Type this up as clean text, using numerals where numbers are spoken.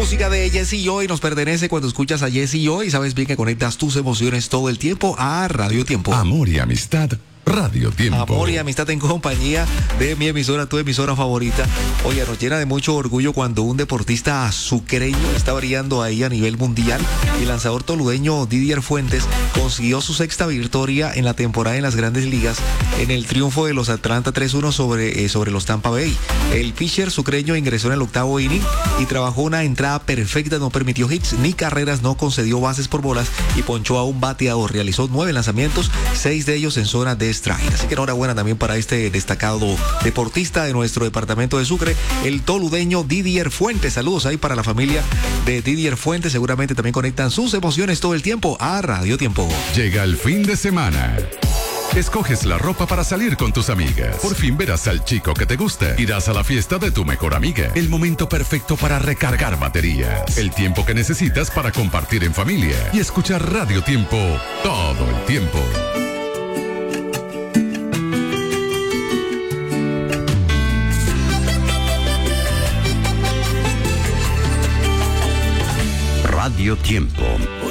música de Jesse Joy nos pertenece cuando escuchas a Jesse Joy. Sabes bien que conectas tus emociones todo el tiempo a Radio Tiempo. Amor y amistad, Radio Tiempo. Amor y amistad en compañía de mi emisora, tu emisora favorita. Oye, nos llena de mucho orgullo cuando un deportista azucreño está brillando ahí a nivel mundial. El lanzador toludeño Didier Fuentes consiguió su sexta victoria en la temporada en las Grandes Ligas en el triunfo de los Atlanta 3-1 sobre los Tampa Bay. El pitcher sucreño ingresó en el octavo inning y trabajó una entrada perfecta, no permitió hits ni carreras, no concedió bases por bolas y ponchó a un bateador. Realizó 9 lanzamientos, 6 de ellos en zona de strike. Así que enhorabuena también para este destacado deportista de nuestro departamento de Sucre, el toludeño Didier Fuentes. Saludos ahí para la familia de Didier Fuentes. Seguramente también conectan sus emociones todo el tiempo a Radio Tiempo. Llega el fin de semana. Escoges la ropa para salir con tus amigas. Por fin verás al chico que te gusta. Irás a la fiesta de tu mejor amiga. El momento perfecto para recargar baterías. El tiempo que necesitas para compartir en familia y escuchar Radio Tiempo todo el tiempo. Radio Tiempo.